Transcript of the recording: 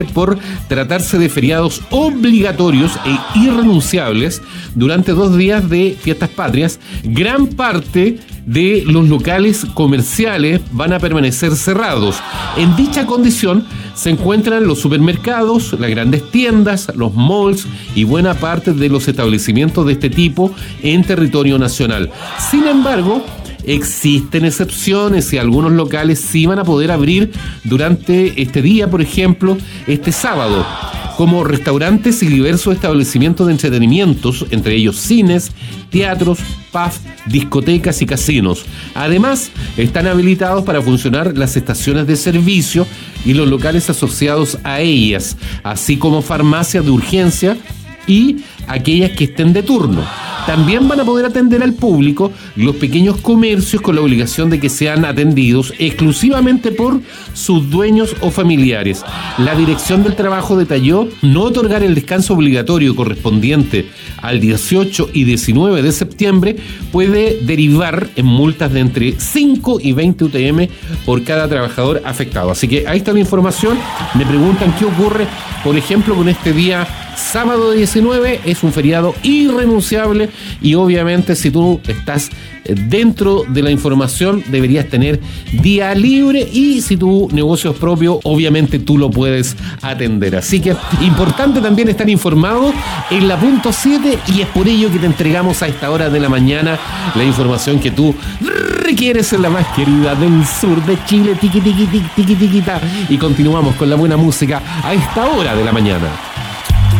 por tratarse de feriados obligatorios e irrenunciables durante 2 días de fiestas patrias, gran parte de los locales comerciales van a permanecer cerrados. En dicha condición se encuentran los supermercados, las grandes tiendas, los malls y buena parte de los establecimientos de este tipo en territorio nacional. Sin embargo, existen excepciones y algunos locales sí van a poder abrir durante este día, por ejemplo, este sábado, como restaurantes y diversos establecimientos de entretenimientos, entre ellos cines, teatros, pubs, discotecas y casinos. Además, están habilitados para funcionar las estaciones de servicio y los locales asociados a ellas, así como farmacias de urgencia y aquellas que estén de turno. También van a poder atender al público los pequeños comercios con la obligación de que sean atendidos exclusivamente por sus dueños o familiares. La Dirección del Trabajo detalló no otorgar el descanso obligatorio correspondiente al 18 y 19 de septiembre puede derivar en multas de entre 5 y 20 UTM por cada trabajador afectado. Así que ahí está la información. Me preguntan qué ocurre, por ejemplo, con este día sábado 19, es un feriado irrenunciable y obviamente si tú estás dentro de la información deberías tener día libre y si tu negocio es propio, obviamente tú lo puedes atender. Así que importante también estar informado en la punto 7 y es por ello que te entregamos a esta hora de la mañana la información que tú requieres en la más querida del sur de Chile. Tiqui, tiqui, tiqui, tiqui, tiqui, ta. Y continuamos con la buena música a esta hora de la mañana.